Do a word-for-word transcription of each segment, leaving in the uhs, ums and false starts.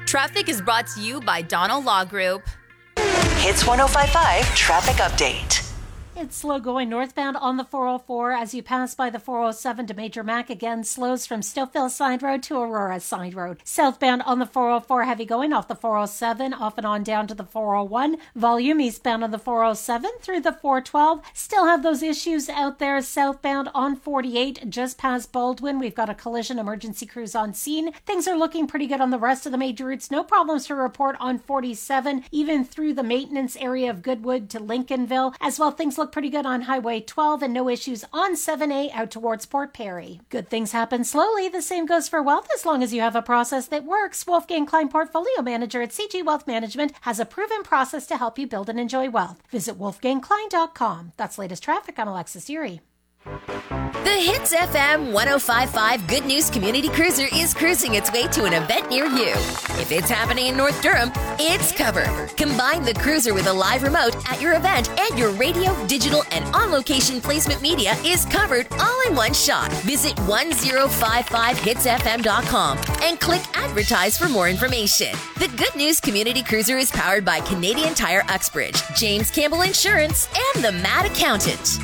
Traffic is brought to you by Donald Law Group. Hits one oh five point five Traffic Update. It's slow going northbound on the four oh four as you pass by the four oh seven to Major Mac. Again, slows from Stillville Side Road to Aurora Side Road. Southbound on the four oh four, heavy going off the four oh seven, off and on down to the four oh one. Volume eastbound on the four oh seven through the four twelve. Still have those issues out there southbound on forty-eight, just past Baldwin. We've got a collision emergency crews on scene. Things are looking pretty good on the rest of the major routes. No problems to report on forty-seven, even through the maintenance area of Goodwood to Lincolnville. As well, things look pretty good on Highway twelve and no issues on seven A out towards Port Perry. Good things happen slowly. The same goes for wealth as long as you have a process that works. Wolfgang Klein, Portfolio Manager at C G Wealth Management, has a proven process to help you build and enjoy wealth. Visit wolfgang klein dot com. That's latest traffic. I'm Alexis Erie. The Hits F M one oh five point five Good News Community Cruiser is cruising its way to an event near you. If it's happening in North Durham, it's covered. Combine the cruiser with a live remote at your event, and your radio, digital, and on-location placement media is covered all in one shot. Visit ten fifty-five hits f m dot com and click Advertise for more information. The Good News Community Cruiser is powered by Canadian Tire Uxbridge, James Campbell Insurance, and the Mad Accountant.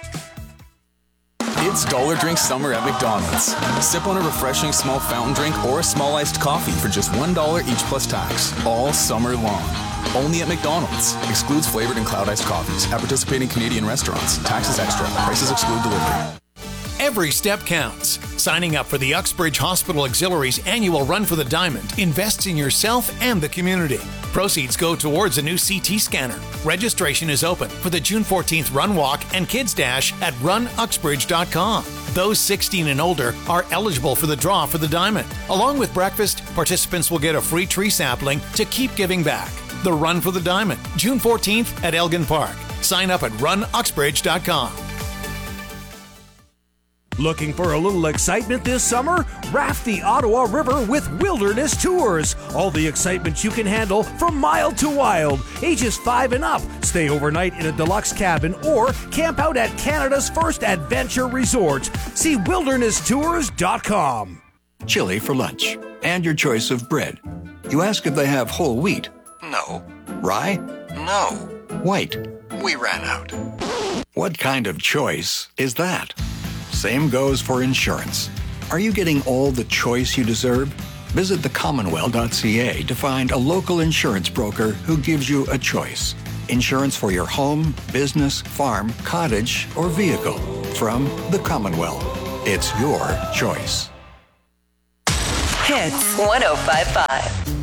It's Dollar Drink Summer at McDonald's. Sip on a refreshing small fountain drink or a small iced coffee for just one dollar each plus tax, all summer long. Only at McDonald's. Excludes flavored and cloud iced coffees at participating Canadian restaurants. Taxes extra. Prices exclude delivery. Every step counts. Signing up for the Uxbridge Hospital Auxiliary's annual Run for the Diamond invests in yourself and the community. Proceeds go towards a new C T scanner. Registration is open for the June fourteenth Run Walk and Kids Dash at run uxbridge dot com. Those sixteen and older are eligible for the draw for the Diamond. Along with breakfast, participants will get a free tree sapling to keep giving back. The Run for the Diamond, June fourteenth at Elgin Park. Sign up at run uxbridge dot com. Looking for a little excitement this summer? Raft the Ottawa River with Wilderness Tours. All the excitement you can handle from mild to wild. Ages five and up. Stay overnight in a deluxe cabin or camp out at Canada's first adventure resort. See wilderness tours dot com. Chili for lunch. And your choice of bread. You ask if they have whole wheat. No. Rye? No. White? We ran out. What kind of choice is that? Same goes for insurance. Are you getting all the choice you deserve? Visit the commonwealth dot c a to find a local insurance broker who gives you a choice. Insurance for your home, business, farm, cottage, or vehicle. From the Commonwealth. It's your choice. Hits one oh five point five.